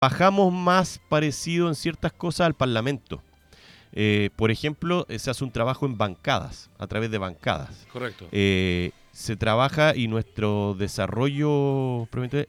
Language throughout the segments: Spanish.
Bajamos más parecido en ciertas cosas al Parlamento. Por ejemplo, se hace un trabajo en bancadas, a través de bancadas. Correcto. Se trabaja y nuestro desarrollo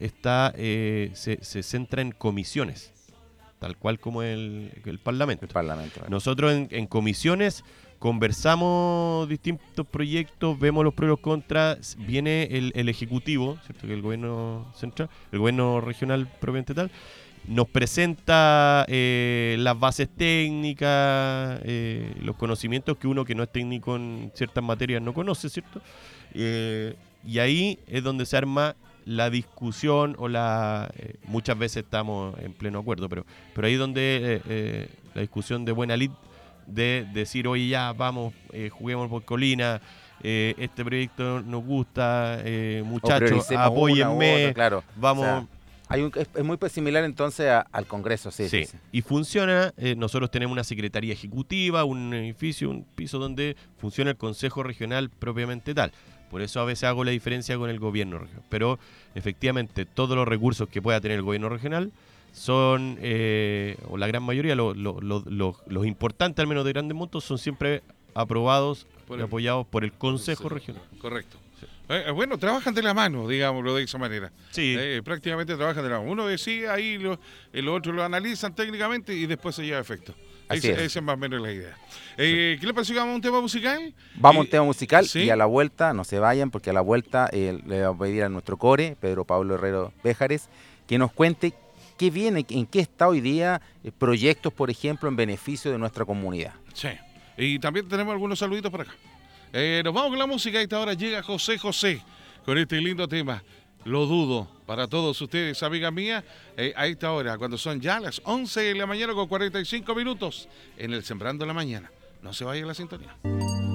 se centra en comisiones, tal cual como el Parlamento. El Parlamento. Nosotros en comisiones conversamos distintos proyectos, vemos los pros y los contras, viene el Ejecutivo, ¿cierto? Que el gobierno central, el gobierno regional propiamente tal, nos presenta las bases técnicas, los conocimientos que uno que no es técnico en ciertas materias no conoce, ¿cierto? Y ahí es donde se arma la discusión muchas veces estamos en pleno acuerdo, pero ahí es donde la discusión de buena lid de decir, oye, ya, vamos, juguemos por Colina, este proyecto nos gusta, muchachos, apóyenme, claro. vamos... O sea, es muy similar entonces al Congreso, sí. Y funciona, nosotros tenemos una secretaría ejecutiva, un edificio, un piso donde funciona el Consejo Regional propiamente tal. Por eso a veces hago la diferencia con el gobierno regional. Pero efectivamente todos los recursos que pueda tener el gobierno regional son, o la gran mayoría, los importantes, al menos de grandes montos, son siempre aprobados y apoyados por el Consejo Regional. Correcto. Bueno, trabajan de la mano, digámoslo de esa manera. Sí. Prácticamente trabajan de la mano. Uno decide, ahí los otros lo analizan técnicamente y después se lleva a efecto. Esa es más o menos la idea. ¿Qué le parece que vamos a un tema musical? Vamos a un tema musical, ¿sí? Y a la vuelta, no se vayan, porque a la vuelta le vamos a pedir a nuestro core, Pedro Pablo Herrero Béjares, que nos cuente qué viene, en qué está hoy día proyectos, por ejemplo, en beneficio de nuestra comunidad. Sí, y también tenemos algunos saluditos por acá. Nos vamos con la música y esta hora llega José José con este lindo tema. Lo dudo para todos ustedes, amiga mía, a esta hora, cuando son ya las 11 de la mañana con 45 minutos en el Sembrando la Mañana. No se vaya la sintonía.